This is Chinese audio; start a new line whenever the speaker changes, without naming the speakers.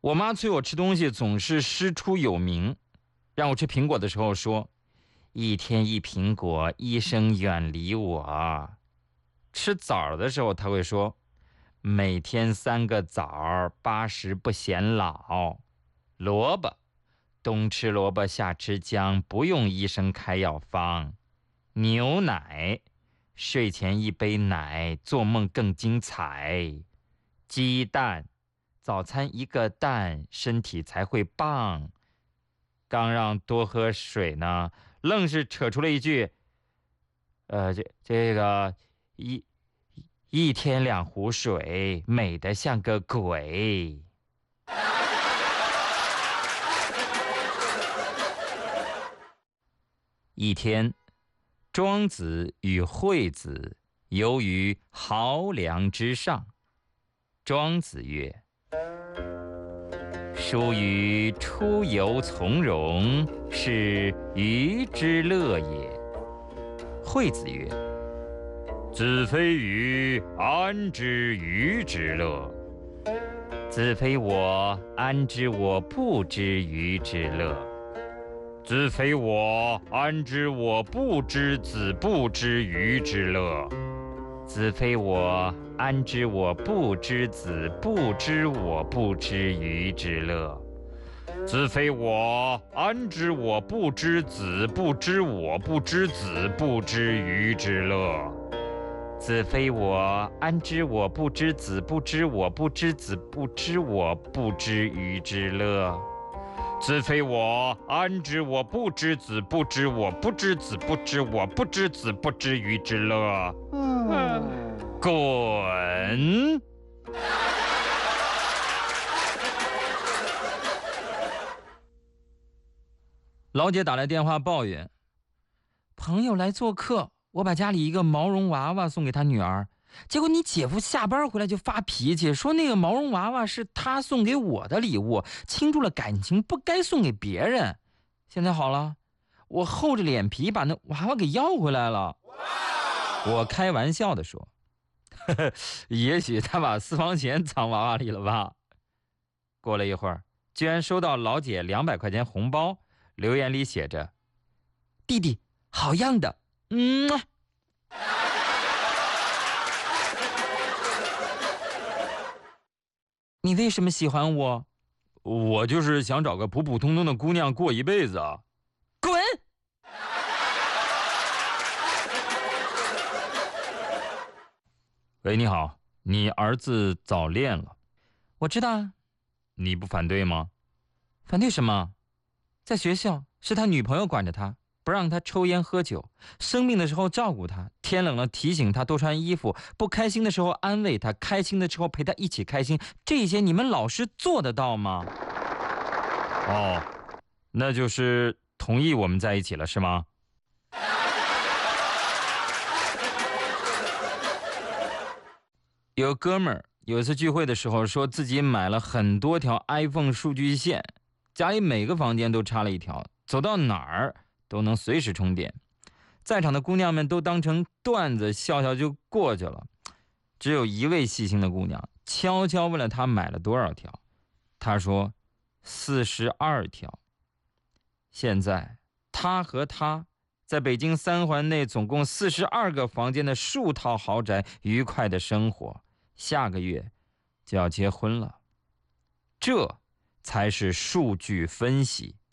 我妈催我吃东西总是师出有名，让我吃苹果的时候说一天一苹果，医生远离我。吃枣的时候她会说每天3个枣，80不显老。萝卜，冬吃萝卜夏吃姜，不用医生开药方。牛奶，睡前1杯奶，做梦更精彩。鸡蛋，早餐1个蛋，身体才会棒。刚让多喝水呢，愣是扯出了一句，这个一天2壶水，美得像个鬼。一天，庄子与惠子游于濠梁之上。庄子曰：疏于出游从容，是娱之乐也。惠子曰：子非鱼，安知娱之乐？子非我，安知我不知娱之乐？子非我，安知我不知子不知娱之乐？子非我，安知我不知子不知我不知娱之乐？子非我，安知我不知子不知我不知子不知娱之乐？子非我，安知我不知子不知我不知子不知我不知娱之乐？子非我，安知我不知子不知我不知子不知我不知子不知娱之乐？滚！老姐打来电话抱怨，朋友来做客，我把家里一个毛绒娃娃送给他女儿，结果你姐夫下班回来就发脾气，说那个毛绒娃娃是他送给我的礼物，倾注了感情，不该送给别人。现在好了，我厚着脸皮把那娃娃给要回来了。我开玩笑地说，也许他把私房钱藏娃娃里了吧。过了一会儿，居然收到老姐200块钱红包，留言里写着：弟弟好样的，你为什么喜欢我？我就是想找个普普通通的姑娘过一辈子啊。滚！喂，你好，你儿子早恋了。我知道啊。你不反对吗？反对什么？在学校是他女朋友管着他，不让他抽烟喝酒，生病的时候照顾他，天冷了提醒他多穿衣服，不开心的时候安慰他，开心的时候陪他一起开心，这些你们老师做得到吗？哦，那就是同意我们在一起了是吗？有个哥们儿有一次聚会的时候说自己买了很多条 iPhone 数据线，家里每个房间都插了一条，走到哪儿都能随时充电。在场的姑娘们都当成段子笑笑就过去了，只有一位细心的姑娘悄悄问了他买了多少条，他说42条。现在他和他在北京3环内总共42个房间的数套豪宅愉快的生活，下个月就要结婚了。这才是数据分析。